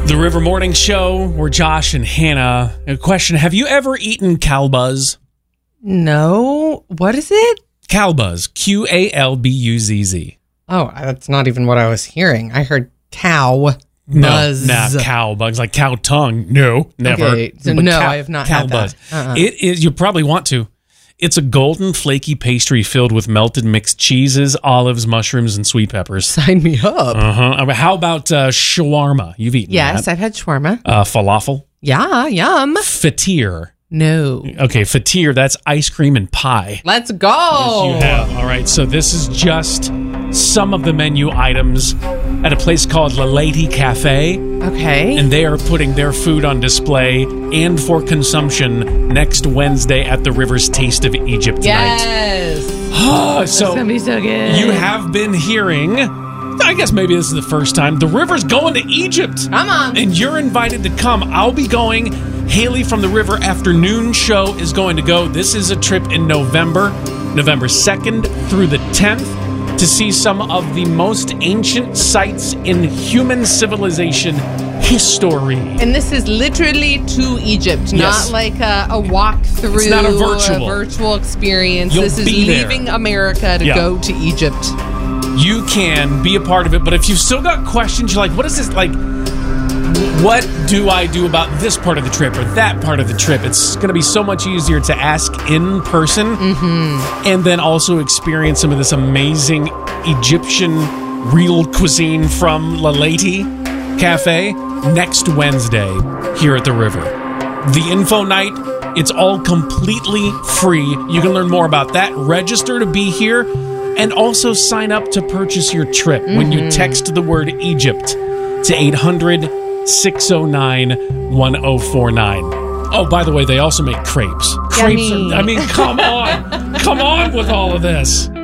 The River Morning Show, we're Josh and Hannah. A question, have you ever eaten Calbuzz? No. What is it? Calbuzz, Qalbuzz. Oh, that's not even what I was hearing. I heard cow No, buzz. cow bugs, like cow tongue. No, never. Okay, so But no, I have not had that. Calbuzz. It is, you probably want to. It's a golden flaky pastry filled with melted mixed cheeses, olives, mushrooms, and sweet peppers. Sign me up. How about shawarma? You've eaten Yes, that. I've had shawarma. Falafel? Yeah, yum. Fatir. No. Okay, fatir, that's ice cream and pie. Let's go. Yes, you have. All right, so this is just some of the menu items at a place called La Lady Cafe. Okay. And they are putting their food on display and for consumption next Wednesday at the River's Taste of Egypt tonight. Yes. So It's going to be so good. you have been hearing, I guess maybe this is the first time, the River's going to Egypt. Come on. And you're invited to come. I'll be going. Haley from the River Afternoon Show is going to go. This is a trip in November 2nd through the 10th to see some of the most ancient sites in human civilization history. And this is literally to Egypt, Yes. not like a walk through. It's not a virtual experience. You'll this is be there. leaving America to Yeah. go to Egypt. You can be a part of it, but if you've still got questions, you're like, what is this, like, what do I do about this part of the trip or that part of the trip? It's going to be so much easier to ask in person and then also experience some of this amazing Egyptian real cuisine from La Lady Cafe next Wednesday here at the River. The info night, it's all completely free. You can learn more about that. Register to be here and also sign up to purchase your trip when you text the word Egypt to 800-609-1049. Oh, by the way, they also make crepes. Crepes Yummy. are, come on. Come on with all of this.